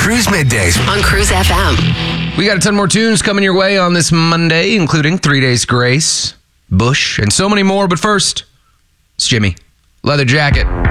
Cruise Middays on Cruise FM. We got a ton more tunes coming your way on this Monday, including 3 Days Grace, Bush, and so many more. But first, it's Jimmy. Leather Jacket.